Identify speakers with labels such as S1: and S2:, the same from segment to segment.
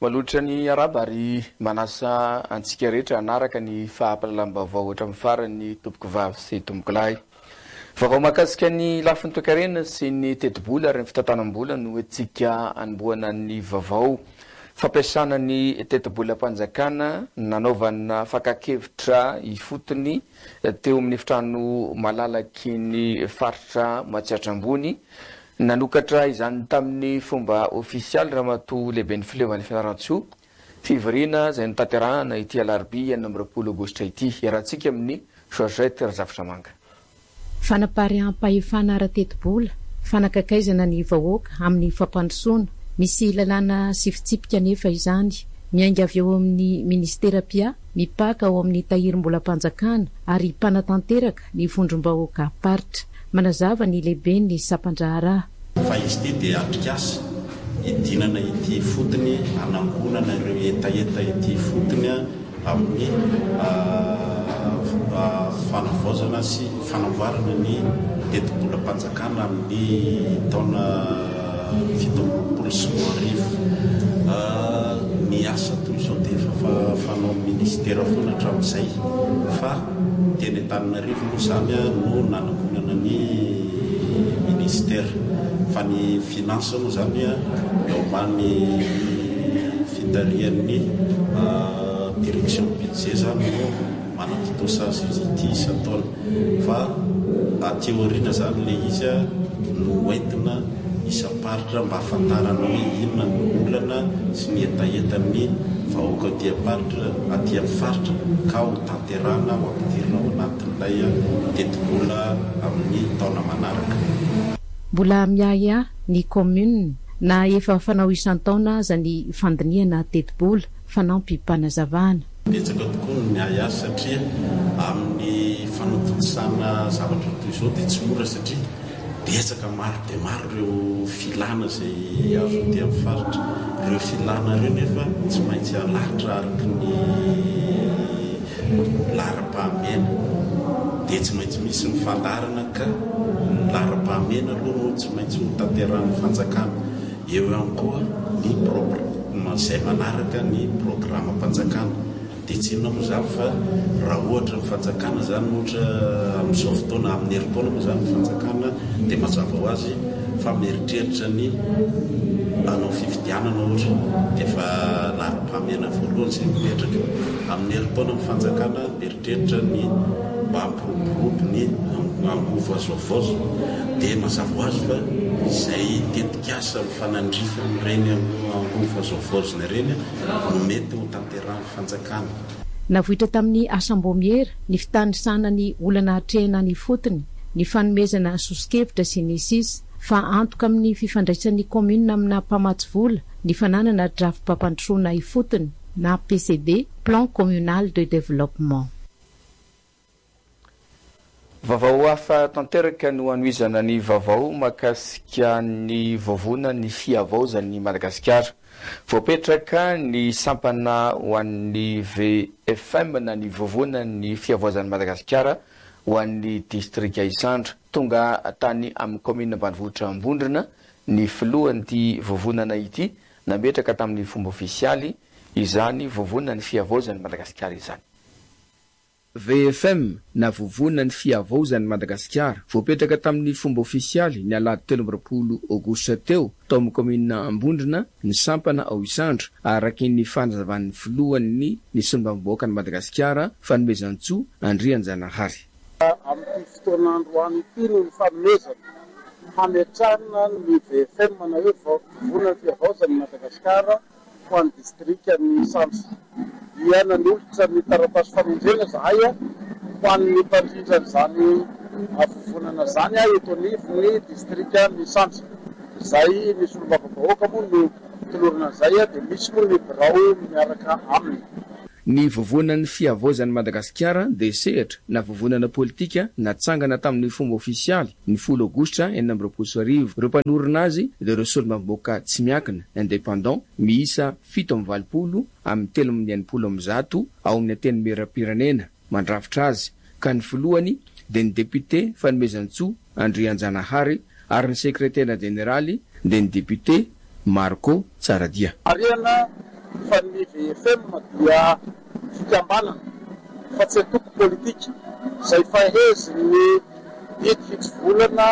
S1: Malotra ny arabary manasa antsika rehetra anaraka ny fahampalalam-baovao hatramin'ny farany tompoko vavy sy tompoko lahy. Vaovao mahakasika ny lafin'ny toe-karena sy ny teti-bola ary ny fitantanam-bola no antsika anombohana ny vaovao. Fampiasana ny teti-bolam-panjakana nanaovana fakakevitra ifotony teo amin'ny efitrano malalaky ny faritra Matsiatra Ambony. Nanokatra izany tamin'ny fomba ofisialy ramatoa lehibe ny fileovan'ny Fianarantsoa fivoriana izay notanterahana ity alarobia 20 aogositra ity. Iarahantsika amin'ny Georgette Razafitra Manga.
S2: Fanapahan-pahefana ara-teti-bola, fanakakaizana ny vahoaka amin'ny fampandrosoana, misy lalàna sy fitsipika nefa izany. Miainga avy eo amin'ny ministera pia, mipaka ao amin'ny tahirim-bolam-panjakana ary mpanatanteraka ny vondrom-bahoaka paritra. Manazava ny lehibe ny sapan-draharaha.
S3: Fa izy ity dia atrikasa idinana ity fotony, anangonana ireo etaeta ity fotony amin'ny fanavaozana sy fanamboarana ny teti-bolam-panjakana amin'ny taona 70 ny asa toy izao dia efa fanao ministera foana hatramin'izay fa teny Antananarivo moa zany no nanangonana ny ministera fa ny finance moa zany eo ambany fitarian'ny direction budget zany no manatotosa azy ity isan-taona fa aty aoriana zany le izy no entina isam-paritra mba ahafantarana hoe inona ny olana sy ny etaetan'ny vahoaka aty aparitra aty amin'ny faritra ka ho tanterana ho ampidirina ao anatin'ilay teti-bola amin'ny taona manaraka.
S2: Mbola miaya ny commune na efa fanao isan-taona aza ny fandiniana teti-bola fanampy mpanazavana.
S3: Betsaka tokoa ny miaya satria amin'ny fanototsana zavatra toy izao dia tsy mora satria betsaka maro dia maro ireo filana izay azo aty amin'ny faritra. Ireo filana ireo nefa tsy maintsy alahatra araka ny laharam-pahamena dia tsy maintsy misy ny fandarana ka laharam-pahamena aloha no tsy maintsy ho tanteran'ny fanjakana. Eo ihany koa ny izay manaraka ny programam-panjakana. Dia tsy inona moa zany fa raha ohatra ny fanjakana zany ohatra amin'izao fotoana amin'ny herintaona moa zany ny fanjakana dia mazava ho azy fa mieritreritra ny anao fifidianana ohatra dia fa laharam-pahamena voalohany izay mipetraka amin'ny herintaona ny fanjakana mieritreritra ny mba hampiroborobo ny angovo azoavozo dia mazava ho azy fa izay tetikasa mifanandrifa amin'ireny angovo azoavozona ireny no mety ho tanteran'ny fanjakana.
S2: Navohitra tamin'ny asam-bomiera ny fitandrisana ny olana hatrehana ny fotony, ny fanomezana sosikevitra sy ny sisa fa antoka amin'ny fifandraisan'ny commune amina mpamatsy vola ny fananana drafi-pampandrosoana ifotony na PCD, plan communal de développement.
S1: Vaovao hafa tanteraka no anoizana ny vaovao mahakasika ny vovona ny fiavaozan'ny Madagasikara. Voapetraka ny sampana ho an'ny VFM na ny vovona ny fiavaozan'ny Madagasikara ho an'ny distrika Isandra. Tonga tany amin'ny commune ambanivohitra Ambondrona ny filohan'ity vovonana ity nametraka tamin'ny fomba ofisialy izany vovona ny fiavaozan'ny Madagasikara izany. VFM na vovona ny fiavaozan'ny Madagasikara voapetraka tamin'ny fomba ofisialy ny alahady 13 aogositra teo tao amin'ny commune Ambondrona ny sampana ao Isandra araky ny fanazavan'ny filohan'ny ny sombam-boakan'ny Madagasikara fanomezantsoa Andrianjanahary.
S4: Amin'ny fotoanandro any ity no ny fanomezana hametrahana ny VFM na hoe vovona ny fiavaozan'ny Madagasikara ho an'ny distrika ny Isandra. Dia nanolotra ny taratasy famendrena zahay ho an'ny mpandrindrany vovonana zany eto anivon'ny distrika ny Isandra. Izay misy olombava-bahoaka moa no tolorana izay dia misy moa ny birao miaraka aminy.
S1: Ny vovonan'ny fiavaozan'ny Madagasikara dia sehatra na vovonana politika natsangana tamin'ny fomba ofisialy ny 10 aogositra 2024. Ireo mpanorina azy dia ireo solombavamboaka tsy miankina indépendant miisa 720 amin'ny 390 ao amin'ny teny mera-pirenena mandrafitra azy ka ny filohany dia ny député fanomezantsoa Andrianjanahary ary ny sekretera generaly dia ny député Marco Tsaradia.
S4: Ariana fa ny VFM dia fikambanana fa tsy atoko politika izay faheziny dity fitsyvolana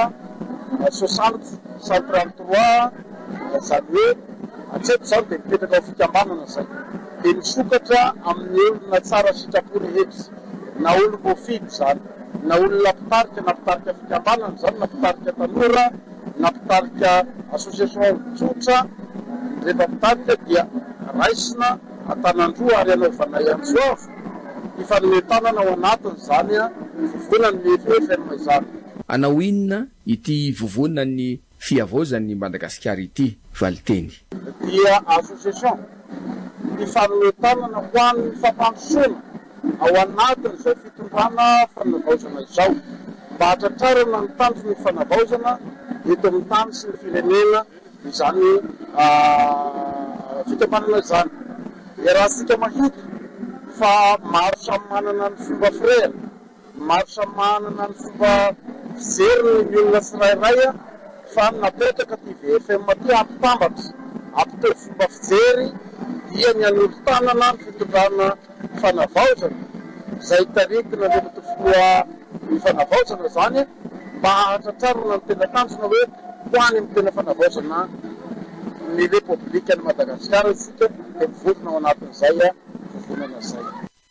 S4: 60-133 zany hoe atseto zany dia mipetraka ao fikambanana zay dia misokatra amin'ny olona tsara sitrapo rehetra na olo voafidy zany na olona mpitarika na mpitarika fikambanana zany na mpitarika tanora na mpitarika association tsotra rehefa mpitarika dia raisina atanandroa ary anaovana ianjoavo ny fanometanana ao anatiny zany a vovonany ny VFM izany.
S1: Anao inona ity vovonany fiavozan'ny Madagasikara ity valiteny?
S4: Dia association ny fanometanana ho an'ny fampandrosoana ao anatiny izao fitondrana fanavaozana izao mba hatratrarana ny tandrony fanavaozana eto amin'ny tany sy ny firenena izany fikambanana izany. Dia raha sika mahita fa maro samy manana ny fomba firena, maro samy manana ny fomba fijeriny ny olona tsirairay fa napetraka ty VFM ty ampitambatra ampiteo fomba fijery dia ny an'olo-tanana ny fitondrana fanavaozana izay tarikina ny tofoa ny fanavaozana zany mba hahatratrarana ny tena tanjona hoe ho any amin'ny tena fanavaozana ny Repoblika ny Madagasikara isika dia mivotona ao anatin'izay vovonana izay.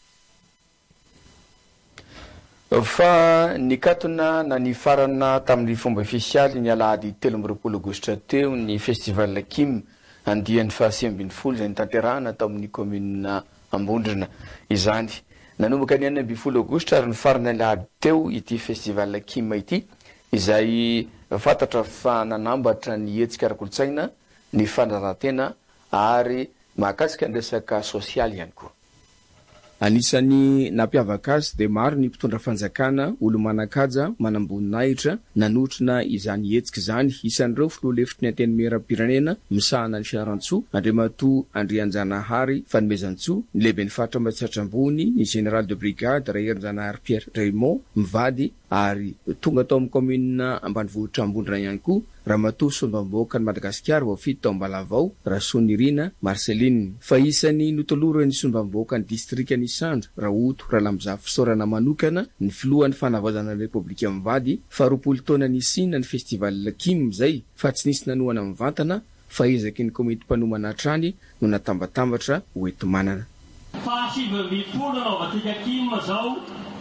S1: Fa nikatona na ny farana tamin'ny fomba ofisialy ny alahady 13 aogositra teo ny festival Kim andian'ny faha-20 izay nitanterahana tao amin'ny commune Ambondrona izany. Nanomboka ny 20 aogositra ary ny farana alahady teo ity festival Kim ity izay fantatra fa nanambatra ny hetsika ara-kolotsaina, ny fanaran-tena ary mahakasika ny resaka sosialy ihany koa. Anisan'ny nampiavaka azy dia maro ny mpitondra fanjakana, olo manakaja, manamboninahitra, nanotrona izany hetsika izany. Isan'ireo filoha lefitry ny antenimieram-pirenena, misahana ny Fianarantsoa, Andriamatoa Andrianjanahary Fanomezantsoa, ny lehiben'ny faritra Matsatra Ambony, ny général de brigade Raherin-Janahary Pierre Raymond mivady ary tonga tao amin'ny commune ambanivohitra Ambondrona ihany koa Ramatoa Sombamboka ny Madagasikara voafidy tao Ambalavao, Rasonirina Marceline. Fa isan'ny notolorany Sombamboka ny distrika ny Sandra, Raoto Ralamzafy Fisaorana manokana ny filohan'ny fanavaozana ny Repoblika mivady fa 20 taona nisina ny festival Kim zay fa tsy nisy nanoana mivantana fa ezaky ny komity mpanomana hatrany no natambatambatra hoeto manana.
S5: Fa 20 naovatika Kim zao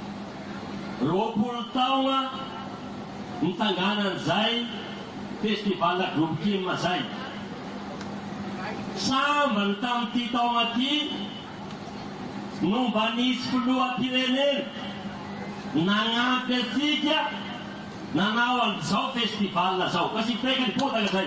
S5: 20 taona nitanganan'izay festival groupe Kim zay. Sambany tamin'ity taona ty no mba nisy filoham-pirenena nagnampy atsika nanao an'izao festival zao. Kasi teka ny potaka zay.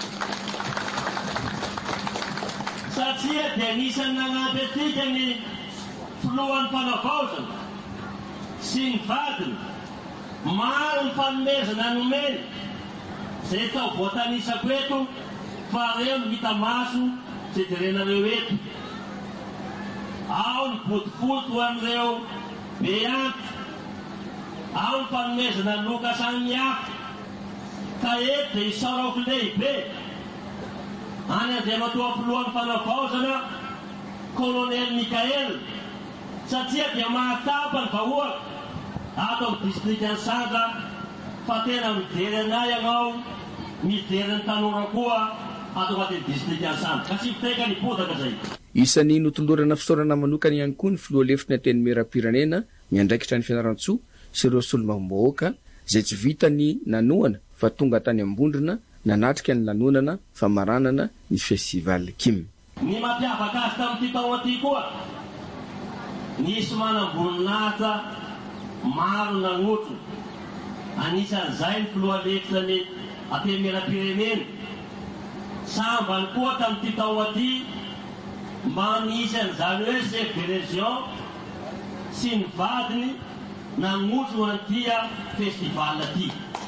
S5: Satria dia anisan'ny nagnampy atsika ny filohan'ny fanavaozana sy ny vadiny. Maro ny fanomezana nomeny zay tao voatanisako eto fa reo ny hita maso zay direnareo eto. Ao ny botofoto amin'ireo beanty, ao ny fanomezana loka samihafa ka eto dia isaorako lehibe any Andriamatoa filohan'ny fanavaozana Colonel Mikael satria dia mahatapa ny vahoaka ato amin'ny distrikany Sandra fa tena mijery anay ianao mijery ny tanora koa ato anatin'ny distrikany Sandra. Kasi teka ny potaka zay.
S1: Isan'ny notolorana fisaorana manokana ihany koa ny filoha lefitry ny antenimieram-pirenena miandraikitra ny Fianarantsoa sy ireo solombamboaka izay tsy vitany nanoana fa tonga tany Ambondrona nanatrika ny lanonana famaranana ny festival Kim.
S5: Ny mampiavaka azy tamin'ity tao aty koa nisy manamboninahitra maro nanotro. Anisan'izay ny filoha lefitry ny antenimieram-pirenena. Sambany koa tamin'ity tao aty manisy an'izany hoe chef de région sy ny vadiny nanotro an'itya festival aty.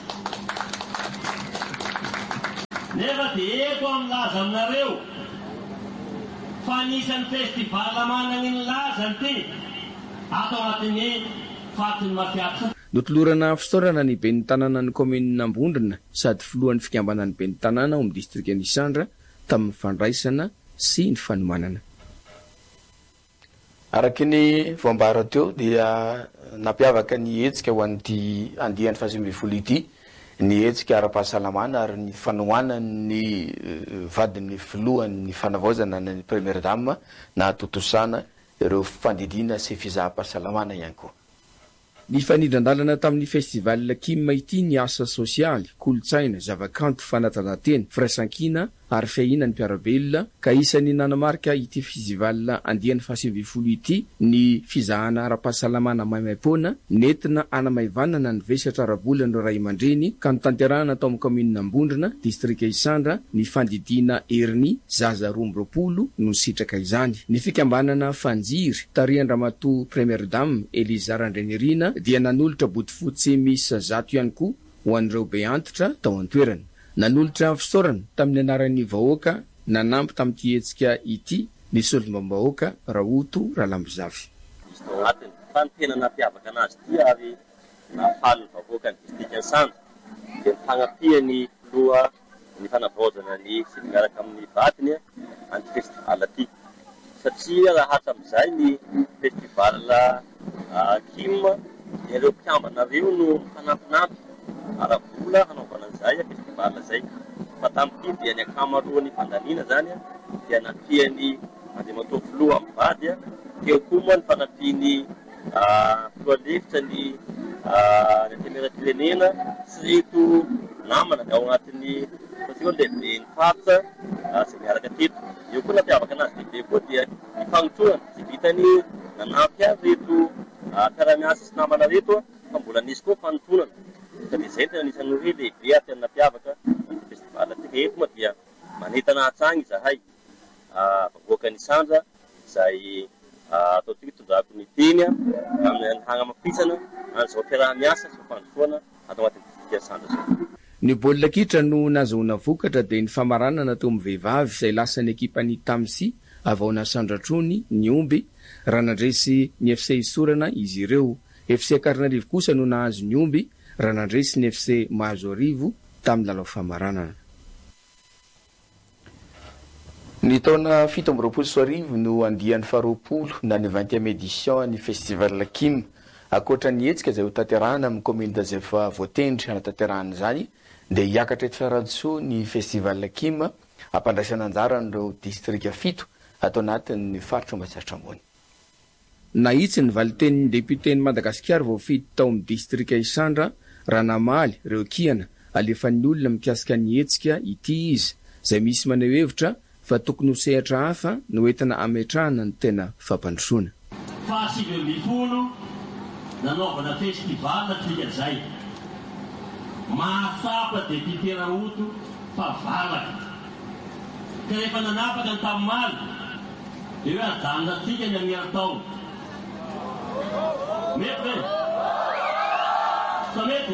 S5: Nefa dia eto amin'ny laza aminareo fa anisan'ny festival manana ny lazany ty ato anatin'ny fatin'ny mafiatra.
S1: Notolorana fisaorana ny ben'ny tanàna ny commune Ambondrona sady filohan'ny fikambanan'ny ben'ny tanàna ao amin'ny distrikany Sandra tamin'ny fandraisana sy ny fanomanana. araky ny voambara teo dia napiavaka ny hetsika ho an'ity andian'ny fahasimivolo ity ny hetsika ara-pahasalamana ary ny fanohana ny vadin'ny filohan'ny fanavaozana ny première dame na totosana ireo fandidina sy fizaham-pahasalamana ihany koa.
S6: Ny fanindran-dalana tamin'ny festival Kim ity ny asa sosialy, kolotsaina, zavakanto, fanatanjahantena, firaisankina ary fiahinan'ny mpiarabelona ka isan'ny nanamarika ity festival andian'ny fahasimivolo ity ny fizahana ara-pahasalamana maimaim-poana nentina anamaivanana ny vesatra arabolana no ray aman-dreny ka notanterahana tao amin'ny komina Ambondrona, distrika Isandra ny fandidina Erny zaza 12 no sitraka izany. Ny fikambanana fanjiry Tariandramatoa Première Dame Eliza Randrenirina dia nanolotra botifotsy misy 100 ihany koa ho an'ireo be antitra tao an-toerana. Nanolotra fisaorana tamin'ny anaran'ny vahoaka nanampy tamin'ity hetsika ity ny solombavam-bahoaka Raoto Ralambozafy.
S7: Agnatin'ny fantenana nampiavaka anazy ity ary nafaly ny vahoaka ny distrika Sandra dia ny fagnapiany loha ny fanavaozana ny sy miaraka amin'ny vatiny anty festival ity satria raha hatram'izay ny festival Kim ireo mpiambanareo no fanampinampy ara-bola hanaovana an'izay festival zay fa tamin'ity dia ny akamaroan'ny fandaniana zany dia napiany andriamatoa filoha amin'ny vady teo koa moa ny fanampiany filoha lefitra ny antemera-pirenena sy reto namana ao agnatin'ny fatio lehibe ny faritra sy miaraka teto. Io koa nampiavaka anazy lehibe koa dia ny fagnotroana tsy vitany nanampy azy reto piaramiasa sy namana reto fa mbola nisy koa fanotronana satria izay tena anisany hoe lehibe ary tena nampiavaka ny festival ity eto moa dia manentana hatrany zahay vahoaka ny Sandra izay ataontsika tondrako ny teny amin'ny hagnamafisana an'izao fiaramiasa sy fandrosoana atao agnatin'ny distrika Sandra zao.
S6: Ny baolina kitra no nahazoana vokatra dia ny famaranana teo amin'ny vehivavy izay lasa ny ekipany Tamsi avaona Sandratrony ny omby raha nandresy ny FC Isorana izy ireo. FC Ankarinarivo kosa no nahazo ny omby raha nandresy ny FC Mahazoarivo tamin'ny lalao famaranana.
S1: Ny taona 17 no andian'ny faharoapolo na ny 20e édition ny festival Kim akoatra ny hetsika izay ho tanterahana amin'ny commune d'Azefa voatendry hanatanterahana izany dia hiakatra eto Fiarahadosoa ny festival Kim ampandraisana anjara ireo distrika 7 atao anatin'ny faritra Ambatsaitra ambony.
S6: Nahitsy ny valiten'ny députén'ny Madagasikara voafidy tao amin'ny distrika Isandra raha namaly reo kiana alefan'ny olona mikasika ny hetsika ity izy izay misy maneho hevitra fa tokony ho sehatra hafa no entina ametrahana ny tena fampandrosoana.
S5: Nanaovana festival atsika zay mahatsapa député Raoto fa valaka ka rehefa nanapaka ny tamimaly eo ajanona atsika ny amiarataona mety ve sa mety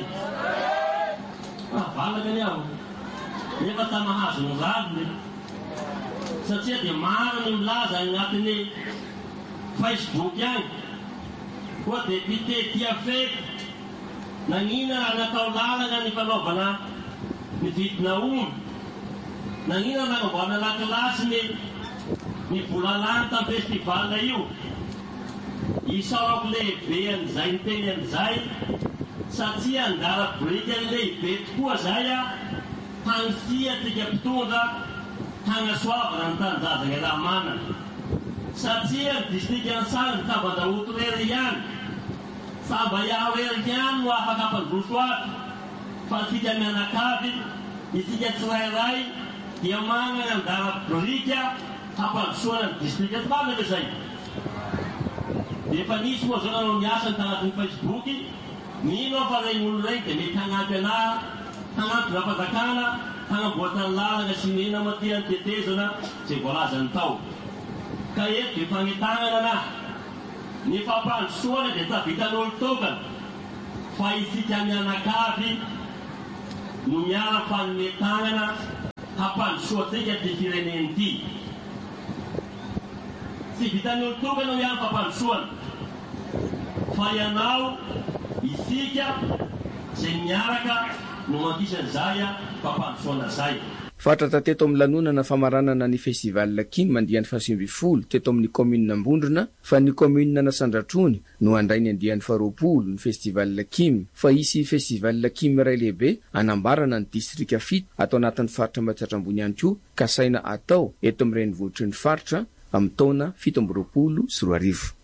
S5: valaka ny aho nefa tamahazo ny radiny satria dia maro ny milaza agnatin'ny Facebook any koa député tia fety nanina natao lalana ny fanaovana ny vidina omby nanina nanambona lakilasy ny volalany tamin'ny festival io isaorako lehibe an'izay ny teny an'izay satria andara brikany lehibe tokoa zay hanisiatsika mpitondra hagnasoavana ny tanjajana raha manana satria ny distrika Sandra Tabandaoto rery ihany samba iaho rery ihany no afaka ampandroso ato fa tsika mianakavy isika tsirairay dia manana andara brika hampandrosoana ny distrika Sandra ve zay efa nisy moa zao nanao miasa ny tagnatin'ny Facebook mino aho fa regny olo regny dia mety hagnampy anahy hagnampy raha-panjakana hagnamboatany lalana sy nena matyany tetezana zay voalazany tao ka eto dia fagnetagnana na ny fampandrosoana dia tsy vitan'olo tokana fa isika mianakavy no miara fanometagnana hampandrosoantsika ty fireneny ity tsy vitan'olo tokana miara fampandrosoana fa ianao isika zay miaraka no mankisan'izay fampandrosoana zay.
S6: Fatratra teto amin'ny lanonana famaranana ny festival Kim andian'ny 20 teto amin'ny commune Ambondrona fa ny commune Sandratrony no andray ny andian'ny 20 ny festival Kim fa isy festival Kim iray lehibe anambarana ny distrika 7 atao anatin'ny faritra Matsatra ambony ihany koa ka saina atao eto amin'ny renivohitry ny faritra amin'ny taona 2024.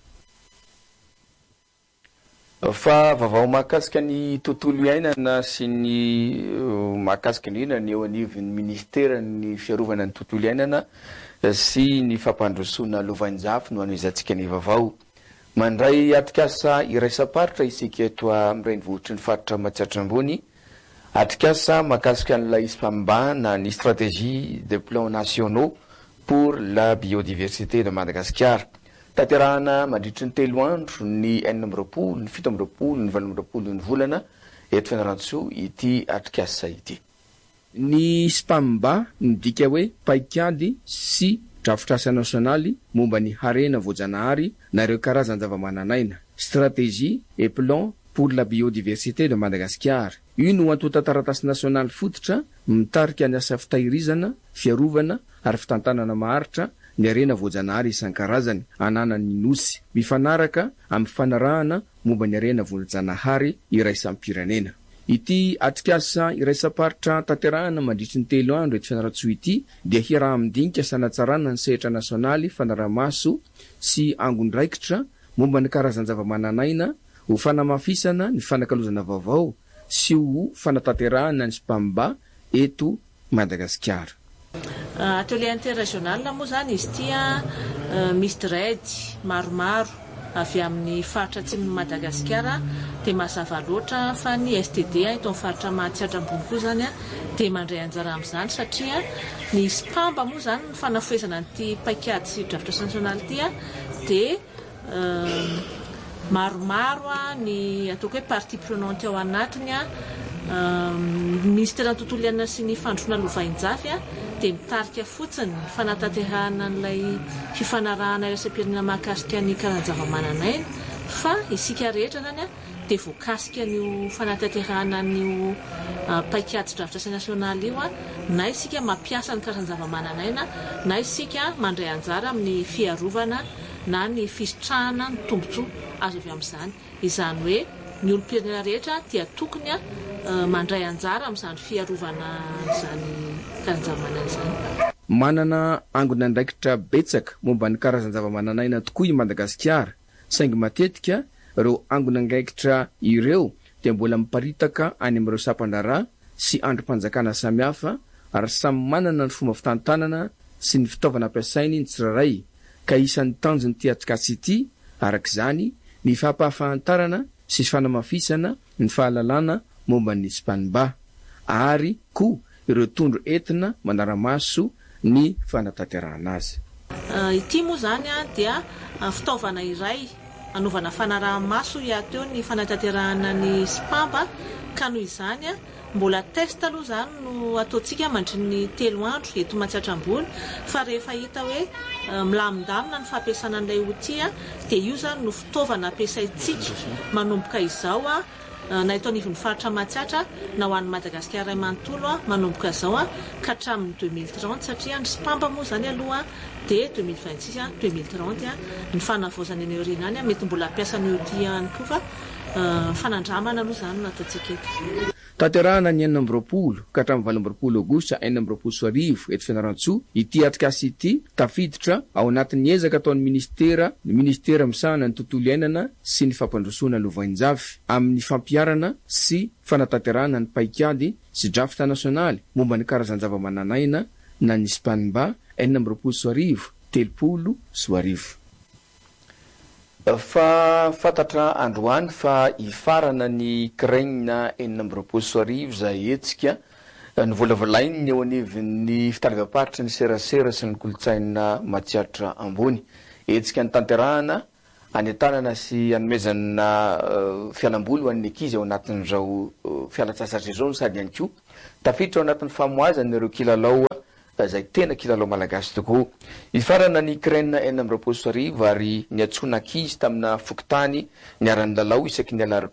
S1: Fa vavao mahakasika ny tontolo iainana sy ny mahakasika ny eo anivon'ny ministera ny fiarovana ny tontolo iainana sy ny fampandrosoana lovanjafy no anoizantsika ny vavao. Mandray atikasa iraisam-paritra isika eto amin'ny renivohitry ny faritra Matsatra ambony. Atikasa mahakasika n'ilay ispambana ny stratégie des plans nationaux pour la biodiversité de Madagascar. Taterahana mandritry ny 3 andro ny 20, ny 17, ny 18 ny volana eto Fianarantsoa ity atikasa ity.
S6: Ny Spamba midika hoe paikady sy drafitrasa nasionaly momba ny harena voajanahary nareo karazany zava-mananaina. Stratégie et plan pour la biodiversité de Madagascar. Io no antota taratasy nasionaly fototra mitarika ny asa fitahirizana, fiarovana ary fitantanana maharitra ny arena voajanahary isan-karazany ananany nosy mifanaraka amin'ny fanarahana momba ny arena voajanahary iraisam-pirenena. Ity atikasa iraisam-paritra tanterahana mandritry ny 3 andro eto Fianarantsoa ity dia hiraha-midinika sanatsarana ny sehatra nasionaly fanaramaso sy angondraikitra momba ny karazany zava-mananaina ho fanamafisana ny fanakalozana vaovao sy ho fanatanterahana ny Spamba eto Madagasikara.
S8: Atelier interrégional moa zany izy tia misy diredy maromaro avy amin'ny faritra atsimon'ny Madagasikara dia mazava loatra fa ny STD eto amin'ny faritra Matsatra ambony koa zany dia mandray anjara amin'izany satria ny Spamba moa zany ny fanafoezana n'ity paikady sy drafitra nasionaly ity dia maromaro ny ataoko hoe partie prenante ao anatiny ministera ny tontolo iainana sy ny fandrosoana lovainjafy dia mitarika fotsiny fanatanterahana n'ilay fifanarahana iraisam-pirenena mahakasika ny karazan-java-mananaina fa isika rehetra zany dia voakasika n'io fanatanterahana n'io paikady drafitra sy nasionaly io na isika mampiasa ny karazan-java-mananaina na isika mandray anjara amin'ny fiarovana na ny fisitrahana ny tombotsoa azo avy amin'izany. Izany hoe ny olom-pirenena rehetra dia tokony mandray anjara amin'izany fiarovana izany karazan-java-mananaina izany.
S6: Manana angona andraikitra betsaka momba ny karazan-java-mananaina tokoa i Madagasikara, saingy matetika ireo angona andraikitra ireo dia mbola miparitaka any amin'ireo sampan-draharaha sy androm-panjakana samihafa ary samy manana ny fomba fitantanana sy ny fitaovana ampiasainy ny tsirairay. Ka isan'ny tanjony ity atikasa ity arak'izany ny fampahafantarana sy fanamafisana ny fahalalana momba ny Spamba ary koa ireo tondro entina manaramaso ny fanatanterahana azy.
S8: Ity moa zany dia fitaovana iray anaovana fanaraha-maso teo ny fanatanterahana ny Spamba ka noho izany mbola test aloha zany no ataontsika mandry ny 3 andro eto Matsatra ambony fa rehefa hita hoe milamindamina ny fampiasana an'ilay outil dia io zany no fitaovana ampiasaintsika manomboka izao na eto anivon'ny faritra Matsatra na ho an'ny Madagasikara manontolo manomboka izao ka hatramin'ny 2030 satria ny Spamba moa zany aloha dia 2026 2030 ny fanavozana eny aoriana mety mbola ampiasany outil ihany koa fa fanandramana aloha zany no ataontsika eto.
S6: Tanterahana ny 20 ka hatramin'ny 20 Aogositra 2024 eto Fianarantsoa ity atikasa ity tafiditra ao anatin'ny ezaka ataon'ny ministera misahana ny tontolo iainana sy ny fampandrosoana lovainjafy amin'ny fampiarana sy fanatanterahana ny paikady sy drafitra nasionaly momba ny karazany zava-mananaina na ny Spamba 2024 telopolo soarivo.
S1: Fa fantatra androany fa ifarana ny kirainina 2024 izay etsika ny volavolainy eo anivon'ny fitalevam-paritra ny serasera sy ny kolotsaina Matsatra ambony. Etsika ny tanterahana anetanana sy anomezana fialamboly ho an'ny ankizy ao anatin'izao fialatsasatra izao sady ihany koa tafiditra ao anatin'ny famoazana ireo kilalao izay tena kilalao malagasy tokoa. Ifarana ny kirainina 2024 ary niantsona ankizy tamina fokotany niaran'ny lalao isaky ny alarobia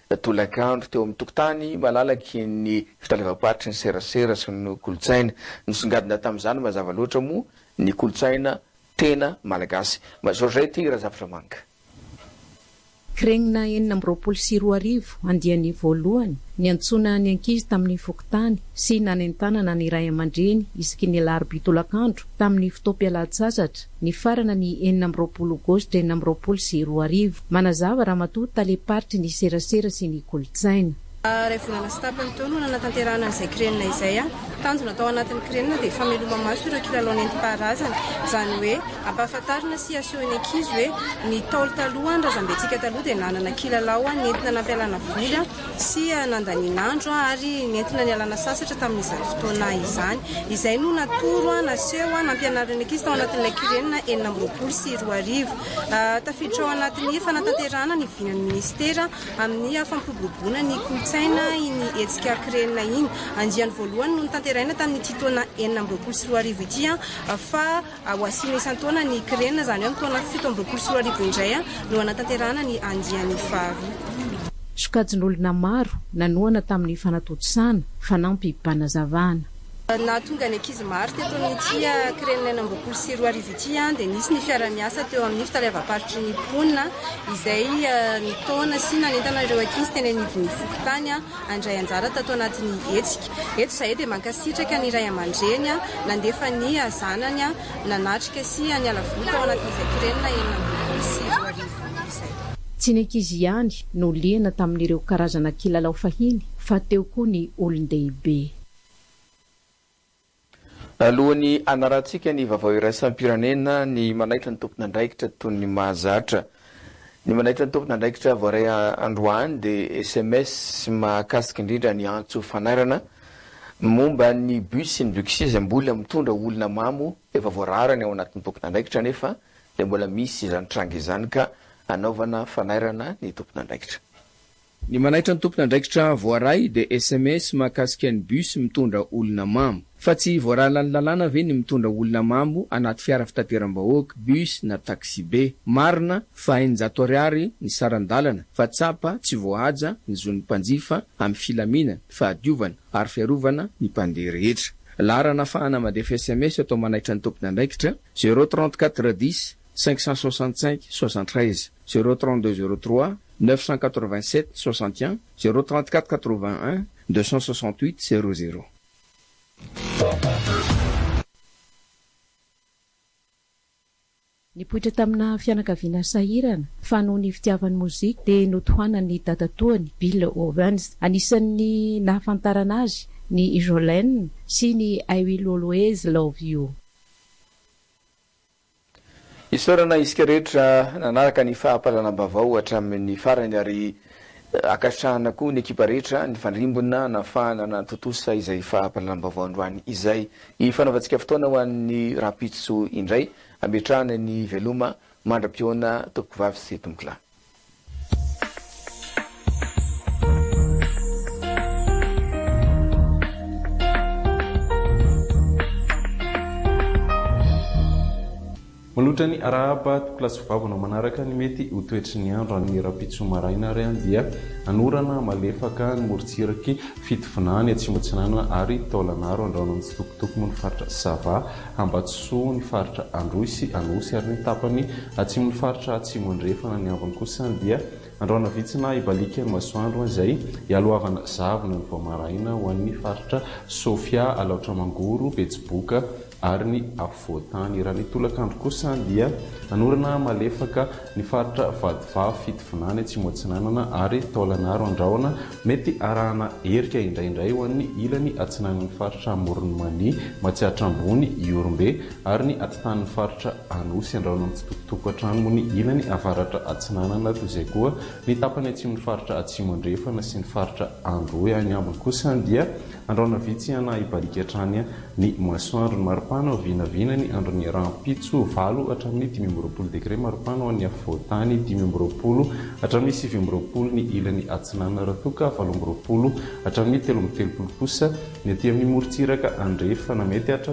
S1: tolakandro teo amin'ny tokotany malalaky ny fitalevam-paritry ny serasera sy ny kolotsaina nisongadina tamin'izany mazava loatra moa ny kolotsaina tena malagasy mazao ty raha zavatra manga
S2: Kirenina 420 andiany voalohany ny antsona ny ankizy tamin'ny fokotany sy nanentanana ny ray aman-dreny isaky ny alarobia tolakandro tamin'ny fotoam-pialatsasatra ny farana ny 420 aogositra 420 manazava ramatoa taleparitry ny serasera sy ny kolotsaina.
S9: Ray volana sy tapany teo no nanatanterahana an'izay kirenina izay tanjona atao anatin'ny kirenina dia fameloma maso ireo kilalao nentim-paharazana izany hoe ampahafantarina sy aseho ny ankizy hoe ny taolo taloha andrazam-betsika taloha dia nanana kilalao nentina nampialana voly sy nandaninandro ary nentina ny alana sasatra tamin'izany fotoana izany izay no natoro naseho nampianarana ankizy tao anatin'ilay kirenina 420 tafiditra ao anatin'ny fanatanterahana ny vinan'ny ministera amin'ny fampiroboroboana ny kolotsaina iny etsika kirenina iny andiany voalohany no nitanteraina tamin'ny titoana 420 ity fa ho asina isan-taona ny kirenina zany hoe taona 720 indray no anatanterahana ny andiany fahavy.
S2: Sokajin'olona maro nanoana tamin'ny fanatotosana fanampy mpanazavana.
S9: Nahatonga ny ankizy maro teto amin'ity kirenina 420 ity dia nisy ny fiara-miasa teo amin'ny fitalevam-paritry ny ponina izay nitaona sy nanentana ireo ankizy teny anivon'ny fokotany andray anjara tato anatin'ny etsika. Eto izay dia mankasitraka ny ray aman-dreny nandefa ny zanany nanatrika sy ny alavoly tao anatin'izay kirenina 420 izay.
S2: Tsy ny ankizy ihany no liana tamin'ireo karazana kilalao fahiny fa teo koa ny olon-dehibe.
S1: Alohan'ny anarantsika ny vaovao iraisam-pirenena ny manaitra ny tompon'andraikitra toy ny mahazatra. Ny manaitra ny tompon'andraikitra voaray androany dia SMS mahakasika indrindra ny antso fanairana momba ny bus sy ny bus izay mbola mitondra olona mamo efa voararany ao anatin'ny tompon'andraikitra nefa dia mbola misy izany tranga izany ka anaovana fanairana ny tompon'andraikitra.
S6: Ny manaitra ny tompon'andraikitra voaray dia SMS mahakasika ny bus mitondra olona mamo. Fa tsy voaralany lalàna ve ny mitondra olona mamo anaty fiara fitateram-bahoaka, bus na taxi be. Marina fa 500 ariary ny sarandalana, fa tsapa tsy voahaja ny zon'ny mpanjifa amin'ny filaminana, fa adiovana ary fiarovana ny mpandeha rehetra. Larana fahana mandefa SMS atao manaitra ny tompon'andraikitra 034 10 565 73 032 03 987 61 034 81 268 00.
S2: Nipoitra tamina fianakaviana sahirana fa noho ny fitiavan'ny mozika dia notohanany dadatoany Bill Owens. Anisan'ny nahafantarana azy ny Jolene sy ny I Will Always Love You.
S1: Isaorana isika rehetra nanaraka ny fahapalanam-bavao hatramin'ny farany ary akasahana koa ny ekipa rehetra ny fandrimbona nafahana natotosa izay fahapalanam-bavao androany izay ifanaovantsika fotoana ho an'ny rapitso indray ametrahana ny veloma mandra-piona tompoko vavy sy tompoko lahy.
S10: Malotra ny arahaba tokolasy vavana manaraka ny mety ho toetry ny andro amin'ny rapitso maraina ry dia anorana malefaka ny moritsiraky fitovinany atsimotsinana ary taolanaro andraona amin'ny tsitokotoko mo ny faritra Sava Ambatsoa ny faritra Androisy Anosy ary ny tapany atsimo ny faritra Atsimondrefana ny ambony kosa dia andraona vitsina ibalika ny masoandro izay ialoavana zavona ny voamaraina ho an'ny faritra Sofia Alaotra Mangoro Betsiboka ary ny afotany raha ny tolakandro kosa dia anorana malefaka ny faritra Vadova fitovinany atsimotsinanana ary taolanaro andraona mety arahana erika indraindray ho an'ny ilany atsinanan'ny faritra Morony Mani Matsiatra Ambony Iorombe ary ny atitan'ny faritra Anosy andraona amin'ny tsitokotoko hatrano mo ny ilany avaratra atsinanana toy izay koa ny tapany atsimon'ny faritra Atsimondrefana sy ny faritra Androy any ambony kosa dia andraona vitsy ana ibalika hatrany ny masoandro ny maripana ho vinavina ny androny rampitso valo hatramin'ny 520 degré maripana ho an'ny afotany 520 hatramin'ny 720 ny ilany atsinanana ratoka 720 hatramin'ny 330 kosa ny aty amin'ny moritsiraka andrefa na mety hatra